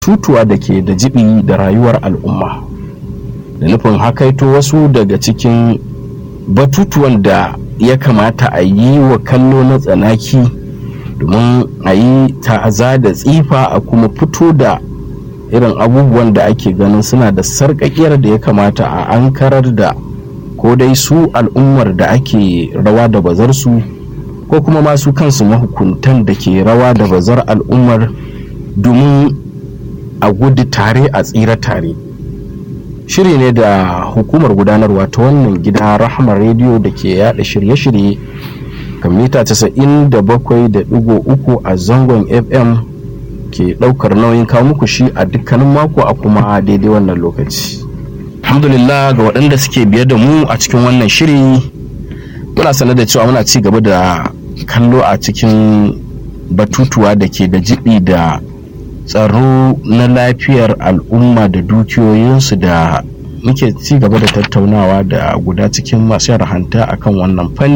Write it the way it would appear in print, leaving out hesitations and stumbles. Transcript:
batutuwa da ke da jibi da rayuwar al'umma, da nufin hakaito wasu daga cikin batutuwan da ya kamata a yi wa kallo na tsanaki domin a yi ta'aza da tsifa, a kuma fito da irin abubuwan da ake ganin suna da sarƙaƙiyar da ya kamata a ankarar da ko dai su al'ummar da ake rawa da bazar su, ko kuma masu kansu mahukuntan da ke rawa da bazar al'ummar, domin a gudu tare a tsira tare. Shiri ne da hukumar gudanarwa ta wannan gida Rahama Radio da ke yada shirye-shirye kan mita 97.3 a zangon FM ke daukar nauyin kawo muku shi a dukkanin mako a kuma daidai wannan lokaci. Alhamdulillah ga waɗanda suke biye da mu a cikin wannan shiri, muna sanar da cewa muna ci gaba da kallo a cikin batutuwa da ke da jibi da tsaro na lafiyar al'umma da dukiyoyinsu, da muke ci gaba da tattaunawa da guda cikin masu yarhanta akan wannan fanni.